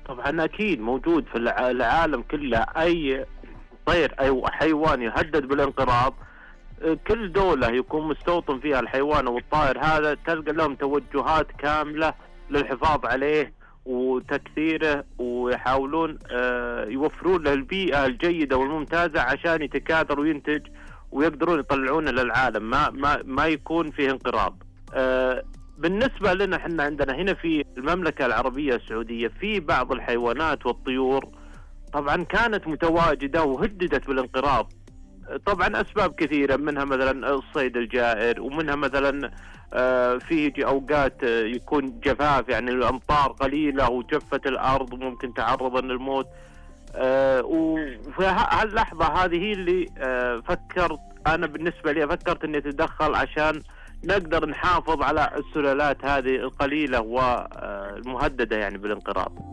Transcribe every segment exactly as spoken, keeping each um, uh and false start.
طبعا أكيد موجود في الع- العالم كله. أي طير أو حيوان يهدد بالانقراض، كل دولة يكون مستوطن فيها الحيوان أو الطائر هذا تلقى لهم توجهات كاملة للحفاظ عليه وتكثيره، ويحاولون آه، يوفرون له البيئة الجيدة والممتازة عشان يتكاثر وينتج ويقدرون يطلعونه للعالم، ما ما ما يكون فيه انقراض. آه، بالنسبة لنا احنا عندنا هنا في المملكة العربية السعودية في بعض الحيوانات والطيور طبعا كانت متواجدة وهددت بالانقراض. طبعا أسباب كثيرة، منها مثلا الصيد الجائر، ومنها مثلا آه، في يجي أوقات آه، يكون جفاف، يعني الأمطار قليلة وجفت الأرض وممكن تعرض للموت. آه، وفي هاللحظة هذه هي اللي آه، فكرت أنا بالنسبة لي فكرت إني أتدخل عشان نقدر نحافظ على السلالات هذه القليلة والمهددة يعني بالانقراض.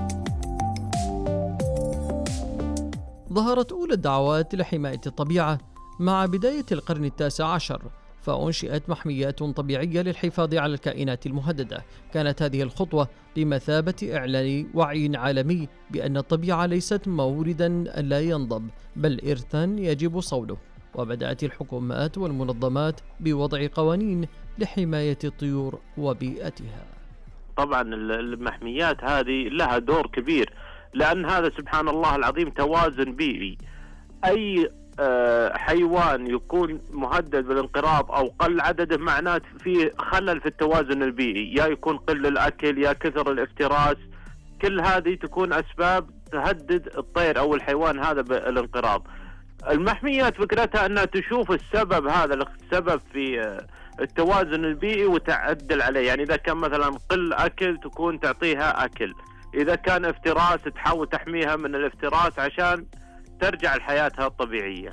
ظهرت أولى الدعوات لحماية الطبيعة مع بداية القرن التاسع عشر، فأنشئت محميات طبيعية للحفاظ على الكائنات المهددة. كانت هذه الخطوة بمثابة إعلان وعي عالمي بأن الطبيعة ليست موردا لا ينضب، بل إرثا يجب صونه. وبدأت الحكومات والمنظمات بوضع قوانين لحماية الطيور وبيئتها. طبعا المحميات هذه لها دور كبير، لأن هذا سبحان الله العظيم توازن بيئي. أي حيوان يكون مهدد بالانقراض أو قل عدده معناته في خلل في التوازن البيئي، يا يكون قل الأكل يا كثر الافتراس. كل هذه تكون أسباب تهدد الطير أو الحيوان هذا بالانقراض. المحميات فكرتها أنها تشوف السبب هذا السبب في التوازن البيئي وتعدل عليه. يعني إذا كان مثلا قل أكل تكون تعطيها أكل، إذا كان افتراس تحاول تحميها من الافتراس عشان ترجع لحياتها الطبيعية.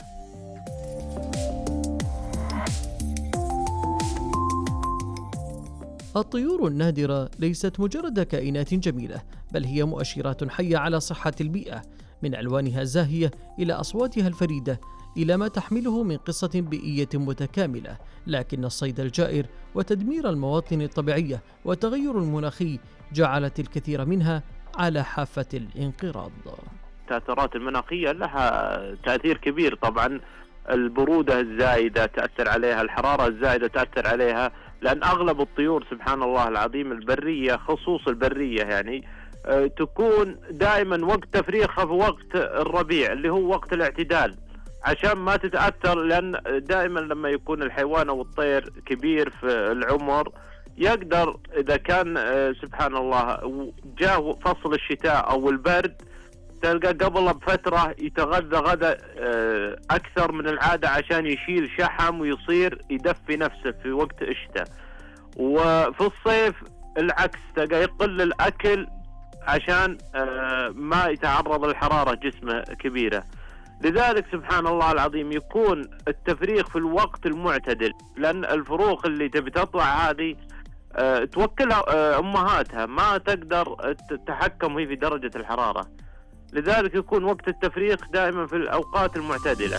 الطيور النادرة ليست مجرد كائنات جميلة، بل هي مؤشرات حية على صحة البيئة، من ألوانها الزاهية إلى أصواتها الفريدة إلى ما تحمله من قصة بيئية متكاملة. لكن الصيد الجائر وتدمير المواطن الطبيعية والتغير المناخي جعلت الكثير منها على حافة الانقراض. التأثيرات المناخية لها تأثير كبير. طبعا البرودة الزائدة تأثر عليها، الحرارة الزائدة تأثر عليها، لأن أغلب الطيور سبحان الله العظيم البرية، خصوص البرية يعني تكون دائما وقت تفريخها في وقت الربيع اللي هو وقت الاعتدال عشان ما تتأثر. لأن دائما لما يكون الحيوان أو الطير كبير في العمر يقدر إذا كان سبحان الله جاء فصل الشتاء أو البرد تلقى قبل بفترة يتغذى غذاء أكثر من العادة عشان يشيل شحم ويصير يدفي نفسه في وقت الشتاء. وفي الصيف العكس، تلقى يقل الأكل عشان ما يتعرض للحرارة جسمه كبيرة. لذلك سبحان الله العظيم يكون التفريخ في الوقت المعتدل، لأن الفروخ اللي تبي تطلع هذه توكلها أمهاتها، ما تقدر تتحكم هي في درجة الحرارة، لذلك يكون وقت التفريخ دائما في الأوقات المعتدلة.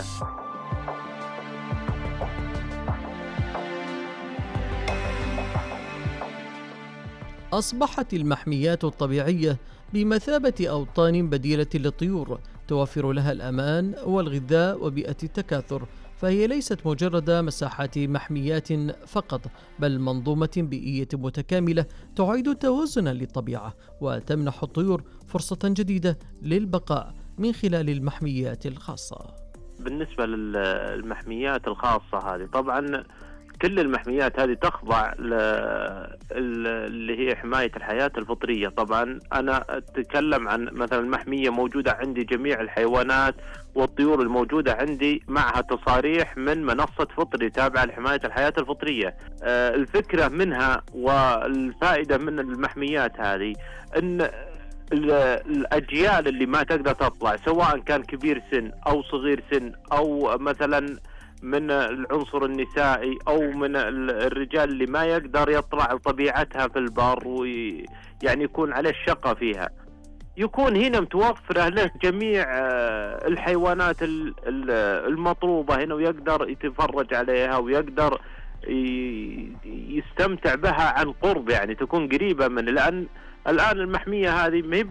أصبحت المحميات الطبيعية بمثابة أوطان بديلة للطيور، توفر لها الأمان والغذاء وبيئة التكاثر. فهي ليست مجرد مساحات محميات فقط، بل منظومة بيئية متكاملة تعيد التوازن للطبيعة وتمنح الطيور فرصة جديدة للبقاء من خلال المحميات الخاصة. بالنسبة للمحميات الخاصة هذه طبعا كل المحميات هذه تخضع اللي هي حماية الحياة الفطرية. طبعا أنا أتكلم عن مثلا محمية موجودة عندي جميع الحيوانات والطيور الموجودة عندي معها تصاريح من منصة فطري تابعة لحماية الحياة الفطرية. الفكرة منها والفائدة من المحميات هذه أن الأجيال اللي ما تقدر تطلع، سواء كان كبير سن أو صغير سن أو مثلا من العنصر النسائي أو من الرجال اللي ما يقدر يطلع لطبيعتها في البر ويعني يكون عليه الشقة فيها، يكون هنا متوفرة له جميع الحيوانات المطلوبة هنا، ويقدر يتفرج عليها ويقدر يستمتع بها عن قرب، يعني تكون قريبة منه. لأن الآن المحمية هذه